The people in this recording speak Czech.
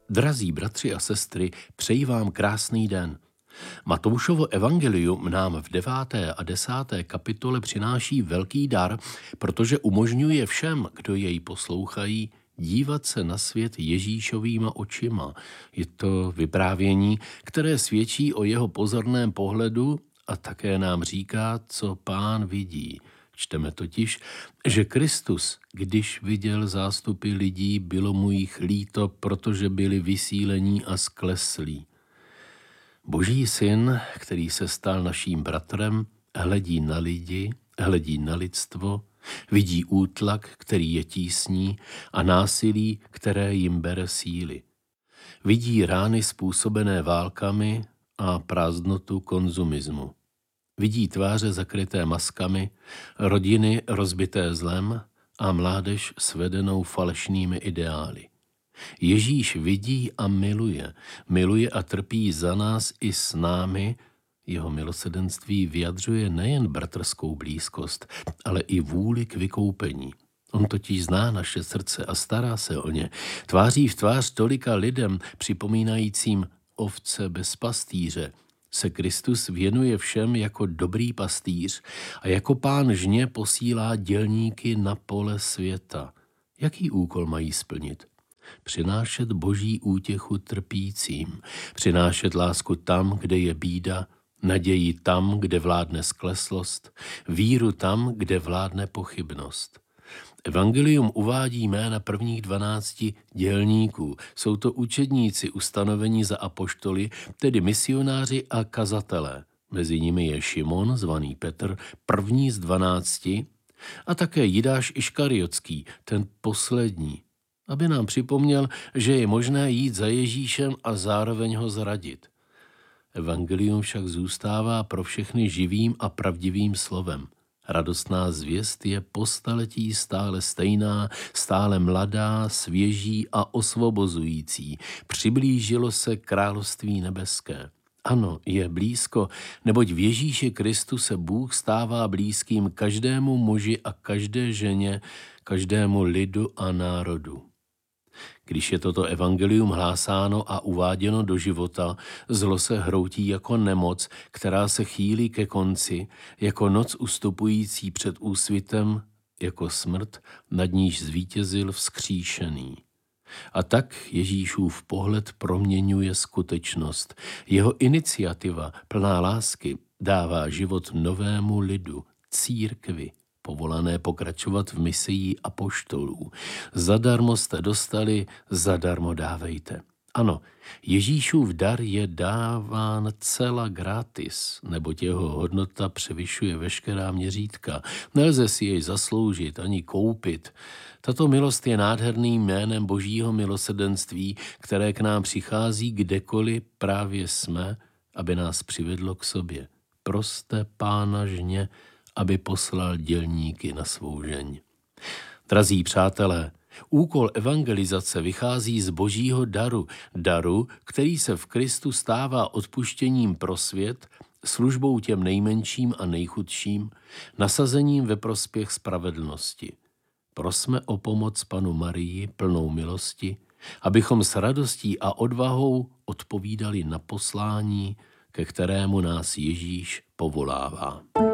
Drazí bratři a sestry, přeji vám krásný den. Matoušovo evangelium nám v 9. a 10. kapitole přináší velký dar, protože umožňuje všem, kdo jej poslouchají, dívat se na svět Ježíšovýma očima. Je to vyprávění, které svědčí o jeho pozorném pohledu a také nám říká, co Pán vidí. Čteme totiž, že Kristus, když viděl zástupy lidí, bylo mu jich líto, protože byli vysílení a skleslí. Boží syn, který se stal naším bratrem, hledí na lidi, hledí na lidstvo, vidí útlak, který je tísní, a násilí, které jim bere síly. Vidí rány způsobené válkami a prázdnotu konzumismu. Vidí tváře zakryté maskami, rodiny rozbité zlem a mládež svedenou falešnými ideály. Ježíš vidí a miluje a trpí za nás i s námi. Jeho milosrdenství vyjadřuje nejen bratrskou blízkost, ale i vůli k vykoupení. On totiž zná naše srdce a stará se o ně. Tváří v tvář tolika lidem, připomínajícím ovce bez pastýře, se Kristus věnuje všem jako dobrý pastýř a jako Pán žně posílá dělníky na pole světa. Jaký úkol mají splnit? Přinášet boží útěchu trpícím, přinášet lásku tam, kde je bída, naději tam, kde vládne skleslost, víru tam, kde vládne pochybnost. Evangelium uvádí jména prvních 12 dělníků. Jsou to učedníci ustanovení za apoštoly, tedy misionáři a kazatelé. Mezi nimi je Šimon, zvaný Petr, první z 12, a také Jidáš Iškariotský, ten poslední, aby nám připomněl, že je možné jít za Ježíšem a zároveň ho zradit. Evangelium však zůstává pro všechny živým a pravdivým slovem. Radostná zvěst je po staletí stále stejná, stále mladá, svěží a osvobozující. Přiblížilo se království nebeské. Ano, je blízko, neboť v Ježíši Kristu se Bůh stává blízkým každému muži a každé ženě, každému lidu a národu. Když je toto evangelium hlásáno a uváděno do života, zlo se hroutí jako nemoc, která se chýlí ke konci, jako noc ustupující před úsvitem, jako smrt, nad níž zvítězil vzkříšený. A tak Ježíšův pohled proměňuje skutečnost. Jeho iniciativa, plná lásky, dává život novému lidu, církvi, povolané pokračovat v misii apoštolů. Zadarmo jste dostali, zadarmo dávejte. Ano, Ježíšův dar je dáván zcela gratis, neboť jeho hodnota převyšuje veškerá měřítka. Nelze si jej zasloužit ani koupit. Tato milost je nádherným jménem božího milosrdenství, které k nám přichází kdekoliv právě jsme, aby nás přivedlo k sobě. Proste Pána žně, aby poslal dělníky na svou žeň. Drazí přátelé, úkol evangelizace vychází z božího daru, který se v Kristu stává odpuštěním pro svět, službou těm nejmenším a nejchudším, nasazením ve prospěch spravedlnosti. Prosme o pomoc Panu Marii, plnou milosti, abychom s radostí a odvahou odpovídali na poslání, ke kterému nás Ježíš povolává.